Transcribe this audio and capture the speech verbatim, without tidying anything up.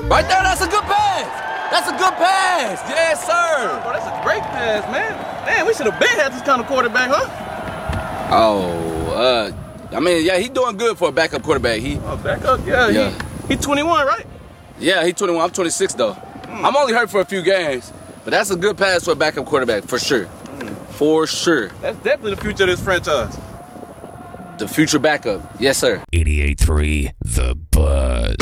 Right there, that's a good pass. That's a good pass. Yes, sir. Oh, that's a great pass, man. Man, we should have been had this kind of quarterback, huh? Oh, uh, I mean, yeah, he doing good for a backup quarterback. He, Oh, backup? Yeah, Yeah. he, he twenty-one, right? yeah, he twenty-one. I'm twenty-six though. Mm. I'm only hurt for a few games, but that's a good pass for a backup quarterback for sure. Mm. For sure. That's definitely the future of this franchise. The future backup. Yes, sir. eighty-eight point three The Buzz.